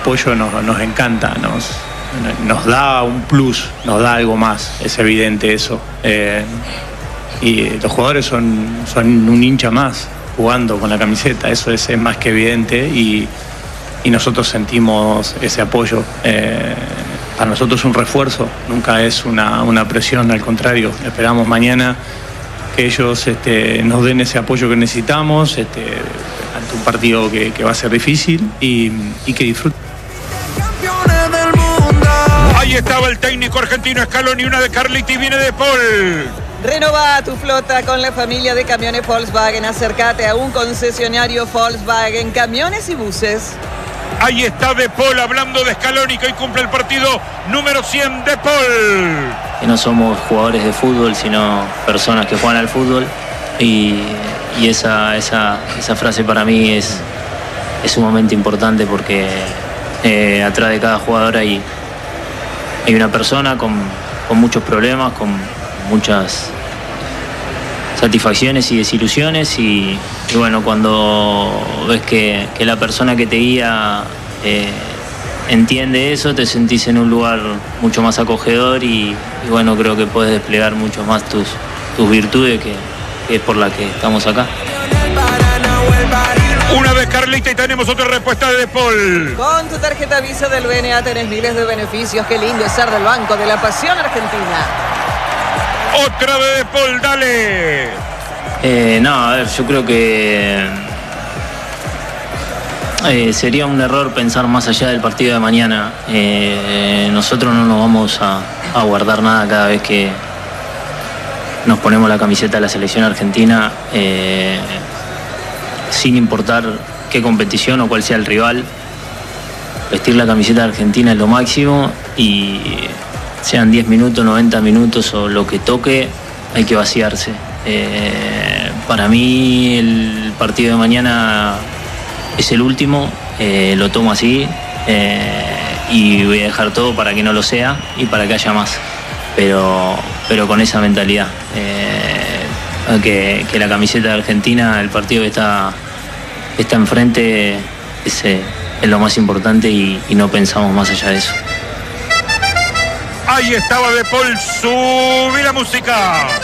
apoyo nos encanta, nos da un plus, nos da algo más, es evidente eso. Y los jugadores son un hincha más jugando con la camiseta, eso es más que evidente y nosotros sentimos ese apoyo. Para nosotros es un refuerzo, nunca es una presión, al contrario, esperamos mañana que ellos nos den ese apoyo que necesitamos ante un partido que va a ser difícil y que disfruten. Ahí estaba el técnico argentino Scaloni, una de Carliti, viene De Paul. Renova tu flota con la familia de camiones Volkswagen. Acércate a un concesionario Volkswagen, camiones y buses. Ahí está De Paul hablando de Scaloni, que hoy cumple el partido número 100. De Paul. Que no somos jugadores de fútbol, sino personas que juegan al fútbol. Y esa frase para mí es sumamente importante porque atrás de cada jugador hay una persona con muchos problemas, con muchas satisfacciones y desilusiones y bueno, cuando ves que la persona que te guía entiende eso, te sentís en un lugar mucho más acogedor y bueno, creo que puedes desplegar mucho más tus virtudes que es por la que estamos acá. Una vez Carlita y tenemos otra respuesta de De Paul. Con tu tarjeta Visa del BNA tenés miles de beneficios. Qué lindo es ser del Banco de la Pasión Argentina. Otra de De Paul, dale. No, a ver, yo creo que sería un error pensar más allá del partido de mañana. Nosotros no nos vamos a guardar nada cada vez que nos ponemos la camiseta de la selección argentina, sin importar qué competición o cuál sea el rival. Vestir la camiseta de Argentina es lo máximo y sean 10 minutos, 90 minutos o lo que toque, hay que vaciarse. Para mí el partido de mañana es el último, lo tomo así y voy a dejar todo para que no lo sea y para que haya más, pero con esa mentalidad, que la camiseta de Argentina, el partido que está enfrente es lo más importante y no pensamos más allá de eso. Ahí estaba De Paul, subí la música.